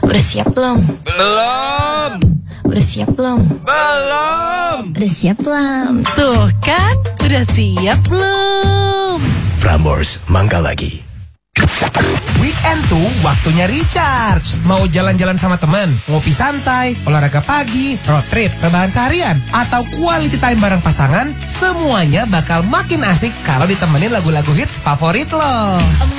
Udah siap belum? Belum. Udah siap belum? Belum. Udah siap belum? Tuh kan, udah siap belum? Prambors, mangga lagi. Weekend tuh waktunya recharge. Mau jalan-jalan sama teman, ngopi santai, olahraga pagi, road trip, rebahan seharian, atau quality time bareng pasangan, semuanya bakal makin asik kalau ditemenin lagu-lagu hits favorit lo.